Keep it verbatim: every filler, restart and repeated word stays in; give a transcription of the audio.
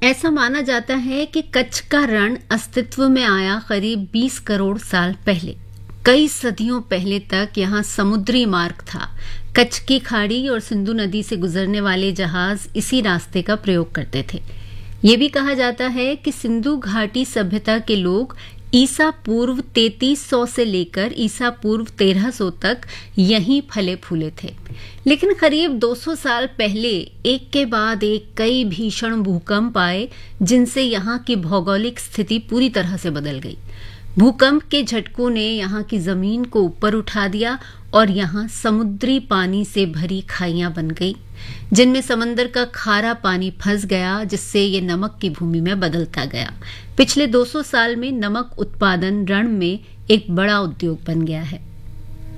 ऐसा माना जाता है कि कच्छ का रण अस्तित्व में आया करीब बीस करोड़ साल पहले। कई सदियों पहले तक यहाँ समुद्री मार्ग था। कच्छ की खाड़ी और सिंधु नदी से गुजरने वाले जहाज इसी रास्ते का प्रयोग करते थे। ये भी कहा जाता है कि सिंधु घाटी सभ्यता के लोग ईसा पूर्व तैंतीस सौ से लेकर ईसा पूर्व तेरह सौ तक यहीं फले फूले थे। लेकिन करीब दो सौ साल पहले एक के बाद एक कई भीषण भूकंप आए, जिनसे यहाँ की भौगोलिक स्थिति पूरी तरह से बदल गई। भूकंप के झटकों ने यहाँ की जमीन को ऊपर उठा दिया और यहाँ समुद्री पानी से भरी खाइयां बन गई, जिनमें समंदर का खारा पानी फंस गया, जिससे ये नमक की भूमि में बदलता गया। पिछले दो सौ साल में नमक उत्पादन रण में एक बड़ा उद्योग बन गया है।